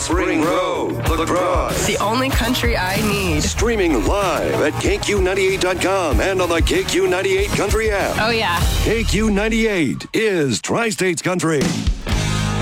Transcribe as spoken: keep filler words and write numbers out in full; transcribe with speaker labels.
Speaker 1: Spring Grove, La Crosse.
Speaker 2: The only country I need.
Speaker 1: Streaming live at K Q ninety-eight dot com and on the K Q ninety-eight Country app.
Speaker 2: Oh, yeah.
Speaker 1: K Q ninety-eight is Tri-States Country.